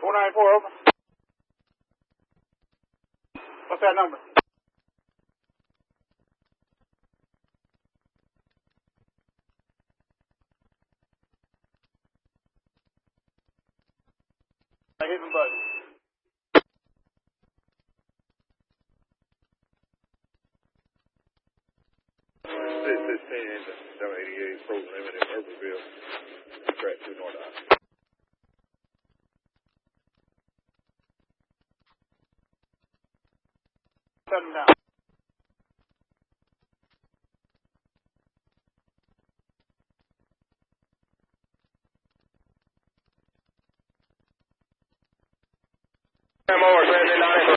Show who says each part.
Speaker 1: 494, over. What's that number? I hit the button.
Speaker 2: 616 into 788 approach limit in Urbanville. Track 2 north eye.
Speaker 1: Set him down.
Speaker 2: More, 794.